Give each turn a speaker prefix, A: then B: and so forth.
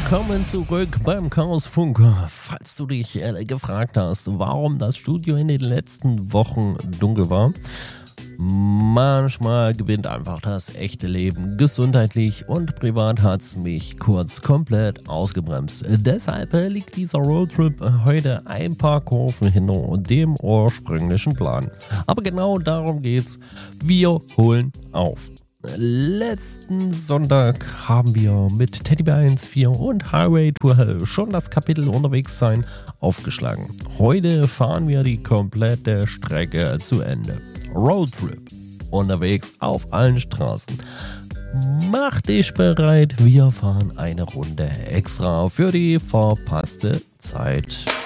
A: Willkommen zurück beim Chaosfunk. Falls du dich gefragt hast, warum das Studio in den letzten Wochen dunkel war, manchmal gewinnt einfach das echte Leben. Gesundheitlich und privat hat's mich kurz komplett ausgebremst. Deshalb liegt dieser Roadtrip heute ein paar Kurven hinter dem ursprünglichen Plan. Aber genau darum geht's. Wir holen auf. Letzten Sonntag haben wir mit Teddybär 1.4 und Highway to Hell schon das Kapitel Unterwegs sein aufgeschlagen. Heute fahren wir die komplette Strecke zu Ende. Roadtrip. Unterwegs auf allen Straßen. Mach dich bereit, wir fahren eine Runde extra für die verpasste Zeit.